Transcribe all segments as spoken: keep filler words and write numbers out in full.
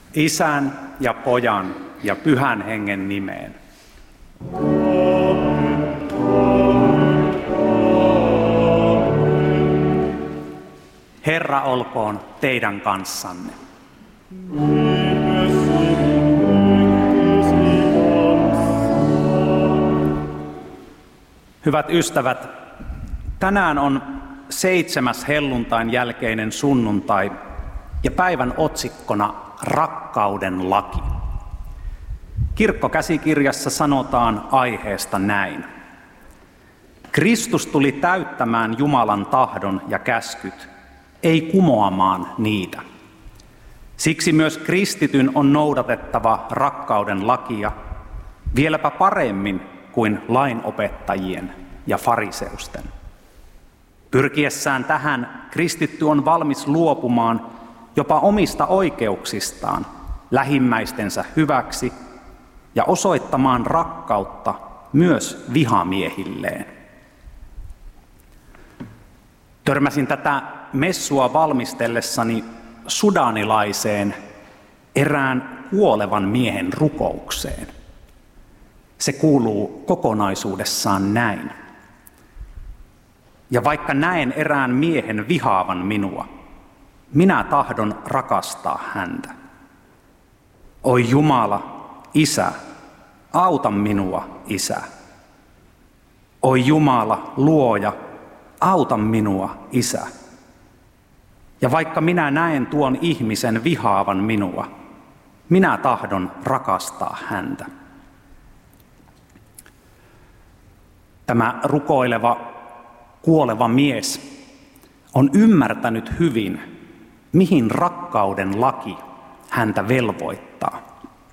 Isän ja Pojan ja Pyhän Hengen nimeen. Herra olkoon teidän kanssanne. Hyvät ystävät, tänään on seitsemäs helluntain jälkeinen sunnuntai ja päivän otsikkona Rakkauden laki. Kirkkokäsikirjassa sanotaan aiheesta näin. Kristus tuli täyttämään Jumalan tahdon ja käskyt, ei kumoamaan niitä. Siksi myös kristityn on noudatettava rakkauden lakia vieläpä paremmin kuin lainopettajien ja fariseusten. Pyrkiessään tähän kristitty on valmis luopumaan jopa omista oikeuksistaan lähimmäistensä hyväksi ja osoittamaan rakkautta myös vihamiehilleen. Törmäsin tätä messua valmistellessani sudanilaiseen erään kuolevan miehen rukoukseen. Se kuuluu kokonaisuudessaan näin. Ja vaikka näen erään miehen vihaavan minua, minä tahdon rakastaa häntä. Oi Jumala, Isä, auta minua, Isä. Oi Jumala, Luoja, auta minua, Isä. Ja vaikka minä näen tuon ihmisen vihaavan minua, minä tahdon rakastaa häntä. Tämä rukoileva, kuoleva mies on ymmärtänyt hyvin, mihin rakkauden laki häntä velvoittaa.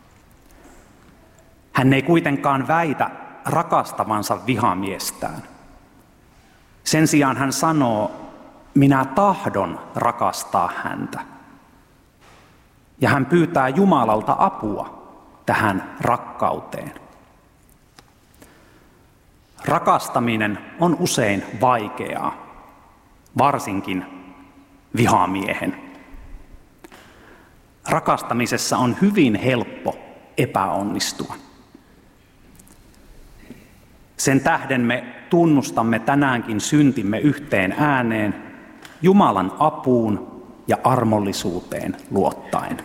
Hän ei kuitenkaan väitä rakastavansa vihamiestään. Sen sijaan hän sanoo, minä tahdon rakastaa häntä. Ja hän pyytää Jumalalta apua tähän rakkauteen. Rakastaminen on usein vaikeaa, varsinkin vihamiehen. Rakastamisessa on hyvin helppo epäonnistua. Sen tähden me tunnustamme tänäänkin syntimme yhteen ääneen Jumalan apuun ja armollisuuteen luottaen.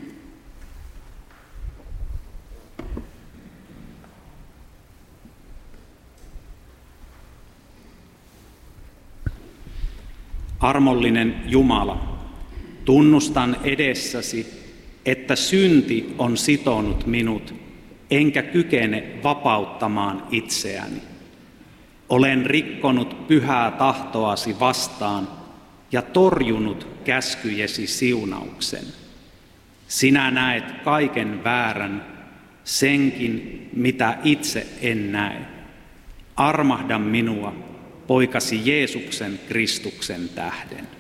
Armollinen Jumala, tunnustan edessäsi, että synti on sitonut minut, enkä kykene vapauttamaan itseäni. Olen rikkonut pyhää tahtoasi vastaan ja torjunut käskyjesi siunauksen. Sinä näet kaiken väärän, senkin, mitä itse en näe. Armahda minua, poikasi Jeesuksen Kristuksen tähden.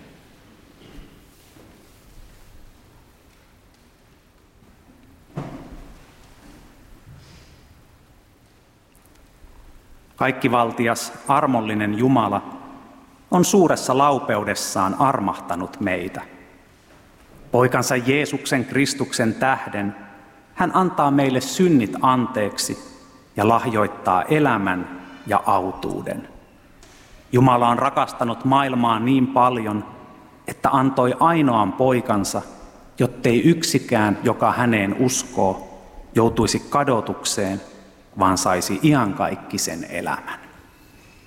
Kaikkivaltias, armollinen Jumala on suuressa laupeudessaan armahtanut meitä. Poikansa Jeesuksen Kristuksen tähden hän antaa meille synnit anteeksi ja lahjoittaa elämän ja autuuden. Jumala on rakastanut maailmaa niin paljon, että antoi ainoan poikansa, jottei yksikään, joka häneen uskoo, joutuisi kadotukseen, vaan saisi iankaikkisen elämän.